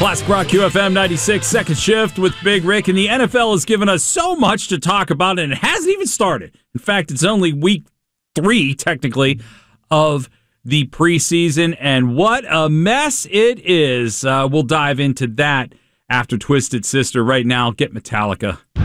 Classic Rock QFM 96, second shift with Big Rick, and the NFL has given us so much to talk about, and it hasn't even started. In fact, it's only week 3, technically, of the preseason, and what a mess it is. We'll dive into that after Twisted Sister. Right now, get Metallica.